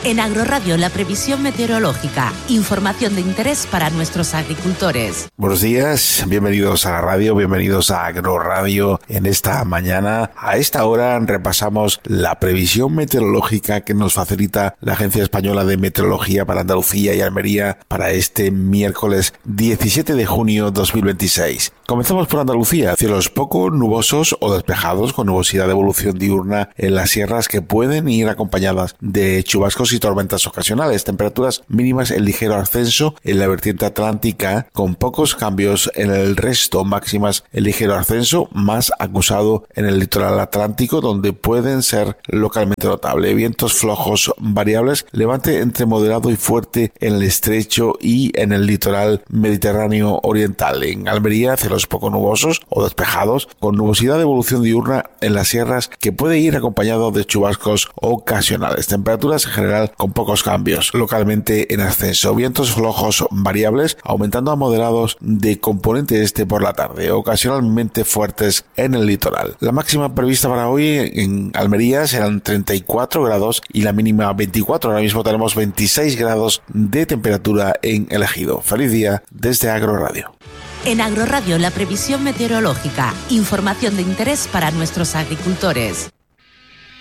En Agroradio, la previsión meteorológica. Información de interés para nuestros agricultores. Buenos días, bienvenidos a la radio, bienvenidos a Agroradio. En esta mañana, a esta hora, repasamos la previsión meteorológica que nos facilita la Agencia Española de Meteorología para Andalucía y Almería para este miércoles 17 de junio 2026. Comenzamos por Andalucía. Cielos poco nubosos o despejados con nubosidad de evolución diurna en las sierras que pueden ir acompañadas de chubascos y tormentas ocasionales. Temperaturas mínimas en ligero ascenso en la vertiente atlántica con pocos cambios en el resto. Máximas en ligero ascenso, más acusado en el litoral atlántico donde pueden ser localmente notable. Vientos flojos variables, levante entre moderado y fuerte en el estrecho y en el litoral mediterráneo oriental. En Almería, cielos poco nubosos o despejados con nubosidad de evolución diurna en las sierras que puede ir acompañado de chubascos ocasionales. Temperaturas en general con pocos cambios, localmente en ascenso. Vientos flojos variables, aumentando a moderados de componente este por la tarde, ocasionalmente fuertes en el litoral. La máxima prevista para hoy en Almería serán 34 grados y la mínima 24. Ahora mismo tenemos 26 grados de temperatura en el Ejido. Feliz día desde Agroradio. En Agroradio, la previsión meteorológica. Información de interés para nuestros agricultores.